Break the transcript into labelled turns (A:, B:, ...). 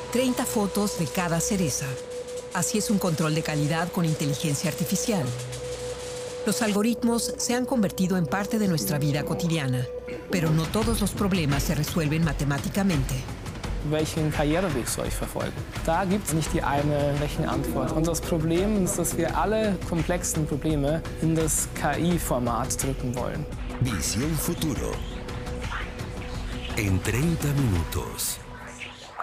A: 30 fotos de cada cereza. Así es un control de calidad con inteligencia artificial. Los algoritmos se han convertido en parte de nuestra vida cotidiana, pero no todos los problemas se resuelven matemáticamente.
B: Welchen Karriereweg soll ich verfolgen? Da gibt es nicht die eine Rechenantwort. Und das Problem ist, dass wir alle komplexen Probleme in das KI-Format drücken wollen.
C: Visión Futuro. En 30 minutos.